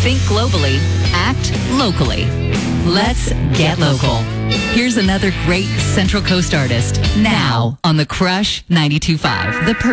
Think globally, act locally. Let's get local. Here's another great Central Coast artist now on the Crush 92.5. The